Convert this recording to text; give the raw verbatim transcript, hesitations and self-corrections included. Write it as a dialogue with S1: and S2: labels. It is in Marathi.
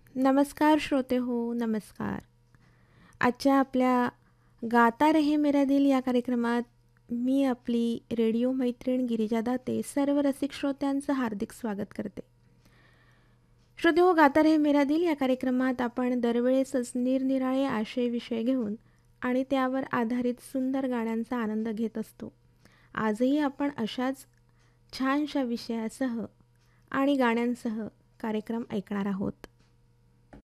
S1: नमस्कार श्रोते हो, नमस्कार. आजच्या आपल्या गाता रहे मेरा दिल या कार्यक्रमात मी आपली रेडिओ मैत्रीण गिरिजा दाते सर्व रसिक श्रोत्यांचं हार्दिक स्वागत करते. श्रोते हो, गाता रहे मेरा दिल या कार्यक्रमात आपण दरवेळेसच निरनिराळे आशय विषय घेऊन आणि त्यावर आधारित सुंदर गाण्यांचा आनंद घेत असतो. आजही आपण अशाच छानशा विषयासह आणि गाण्यांसह कार्यक्रम ऐकणार आहोत.